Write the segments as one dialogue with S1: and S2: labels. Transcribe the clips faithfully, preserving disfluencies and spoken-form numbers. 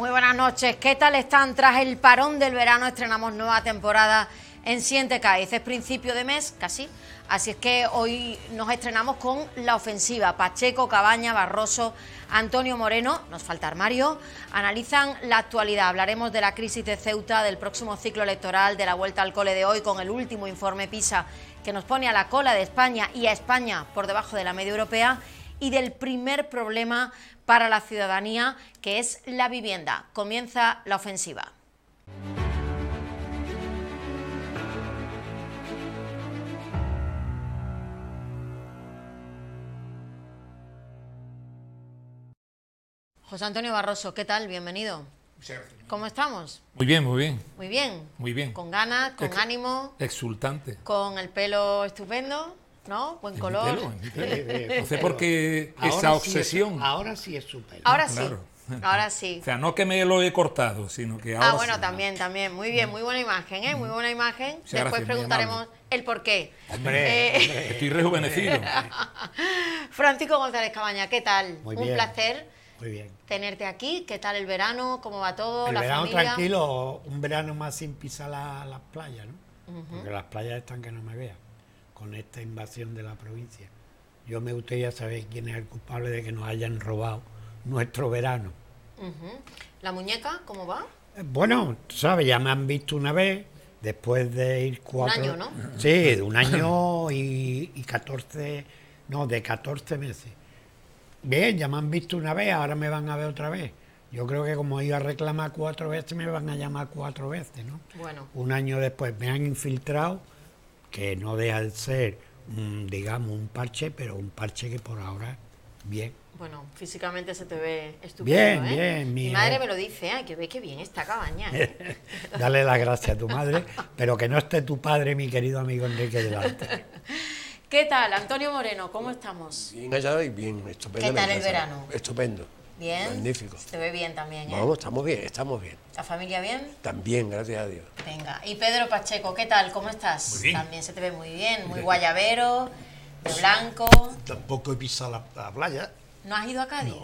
S1: Muy buenas noches. ¿Qué tal están? Tras el parón del verano estrenamos nueva temporada en Siente Cádiz. Es principio de mes, casi. Así es que hoy nos estrenamos con La Ofensiva. Pacheco, Cabaña, Barroso, Antonio Moreno, nos falta Armario, analizan la actualidad. Hablaremos de la crisis de Ceuta, del próximo ciclo electoral, de la vuelta al cole de hoy con el último informe PISA que nos pone a la cola de España y a España por debajo de la media europea, y del primer problema para la ciudadanía, que es la vivienda. Comienza La Ofensiva. José Antonio Barroso, ¿qué tal? Bienvenido. ¿Cómo estamos?
S2: Muy bien, muy bien.
S1: Muy bien.
S2: Muy bien.
S1: Con ganas, con
S2: Ex
S1: ánimo.
S2: Exultante.
S1: Con el pelo estupendo, ¿no? Buen color.
S2: Mi pelo, mi pelo. No sé por qué
S3: ahora
S2: esa
S3: sí
S2: obsesión.
S3: Es, ahora sí es su pelo.
S1: Ahora sí.
S2: Claro.
S1: Ahora sí.
S2: O sea, no que me lo he cortado, sino que ahora
S1: Ah, bueno,
S2: sí.
S1: también, también. Muy bien, muy buena imagen, ¿eh? Muy buena imagen.
S2: Muchas
S1: Después
S2: gracias,
S1: preguntaremos el por qué.
S3: Hombre,
S1: Eh,
S3: hombre.
S2: Estoy rejuvenecido.
S1: Francisco González Cabaña, ¿qué tal?
S3: Muy
S1: Un
S3: bien.
S1: placer
S3: Muy bien.
S1: tenerte aquí. ¿Qué tal el verano? ¿Cómo va todo?
S3: El
S1: ¿La
S3: verano
S1: familia?
S3: tranquilo, un verano más sin pisar la- las playas, ¿no? Uh-huh. Porque las playas están que no me vean con esta invasión de la provincia. Yo me gustaría saber quién es el culpable de que nos hayan robado nuestro verano.
S1: Uh-huh. ¿La muñeca cómo va?
S3: Eh, Bueno, tú sabes, ya me han visto una vez, después de ir cuatro...
S1: Un año, ¿no?
S3: Sí, de un año y, y catorce... No, de catorce meses. Bien, ya me han visto una vez, ahora me van a ver otra vez. Yo creo que como iba a reclamar cuatro veces, me van a llamar cuatro veces, ¿no?
S1: Bueno.
S3: Un año después me han infiltrado, que no deja de ser, un, digamos, un parche, pero un parche que por ahora, bien.
S1: Bueno, físicamente se te ve estupendo,
S3: Bien,
S1: ¿eh?
S3: bien,
S1: Mi
S3: mi
S1: madre
S3: eh.
S1: me lo dice, ¿eh? Que ve que bien está Cabaña. ¿eh?
S3: Dale las gracias a tu madre, pero que no esté tu padre, mi querido amigo Enrique, delante.
S1: ¿Qué tal, Antonio Moreno? ¿Cómo estamos?
S4: Bien allá y bien, estupendo.
S1: ¿Qué tal el verano?
S4: Estupendo.
S1: Bien.
S4: Magnífico.
S1: Se te ve bien también, ¿eh?
S4: Vamos, estamos bien, estamos bien.
S1: ¿La familia bien?
S4: También, gracias a Dios.
S1: Venga. Y Pedro Pacheco, ¿qué tal? ¿Cómo estás?
S2: Muy bien.
S1: También se te ve muy bien, muy guayabero, de blanco.
S5: Tampoco he pisado la, la playa.
S1: ¿No has ido a Cádiz?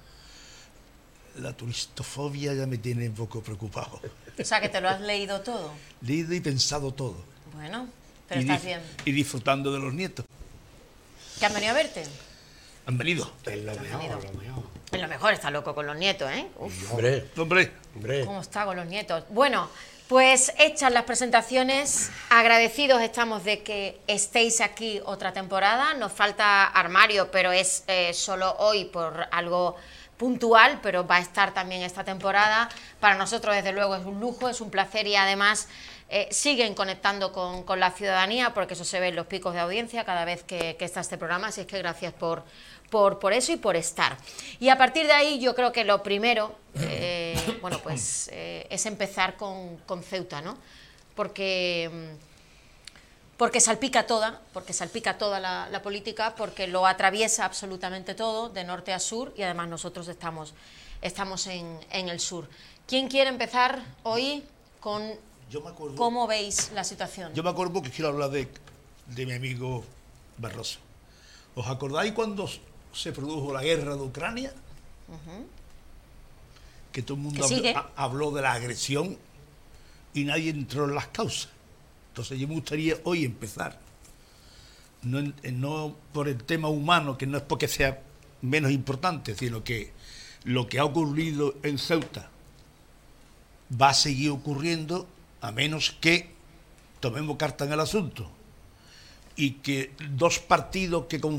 S5: La turistofobia ya me tiene un poco preocupado.
S1: O sea, que te lo has leído todo.
S5: Leído y pensado todo.
S1: Bueno, pero
S5: y
S1: estás
S5: dif-
S1: bien.
S5: Y disfrutando de los nietos.
S1: ¿Que han venido a verte?
S5: Han venido.
S3: Es lo mejor,
S1: venido.
S3: lo mejor.
S1: Es lo mejor, está loco con los nietos, ¿eh? Uf.
S4: Hombre,
S5: Hombre,
S4: hombre.
S1: ¿Cómo está con los nietos? Bueno, pues hechas las presentaciones, agradecidos estamos de que estéis aquí otra temporada. Nos falta Armario, pero es eh, solo hoy por algo puntual, pero va a estar también esta temporada. Para nosotros, desde luego, es un lujo, es un placer y además eh, siguen conectando con, con la ciudadanía, porque eso se ve en los picos de audiencia cada vez que, que está este programa, así es que gracias por... Por, por eso y por estar. Y a partir de ahí yo creo que lo primero, eh, bueno, pues eh, es empezar con, con Ceuta, ¿no? Porque, porque salpica toda, porque salpica toda la, la política, porque lo atraviesa absolutamente todo, de norte a sur, y además nosotros estamos, estamos en, en el sur. ¿Quién quiere empezar hoy con
S5: yo me acuerdo.
S1: cómo veis la situación?
S5: Yo me acuerdo porque quiero hablar de, de mi amigo Barroso. ¿Os acordáis cuando se produjo la guerra de Ucrania? Uh-huh. Que todo el mundo
S1: Que sigue.
S5: habló, habló de la agresión y nadie entró en las causas. Entonces yo me gustaría hoy empezar, no, en- no por el tema humano, que no es porque sea menos importante, sino que lo que ha ocurrido en Ceuta va a seguir ocurriendo a menos que tomemos carta en el asunto y que dos partidos que con